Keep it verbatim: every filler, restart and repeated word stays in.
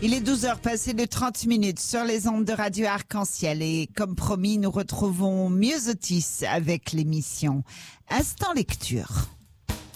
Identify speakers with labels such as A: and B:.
A: Il est douze heures passées de trente minutes sur les ondes de Radio Arc-en-Ciel et comme promis, nous retrouvons Myosotis avec l'émission Instant Lecture.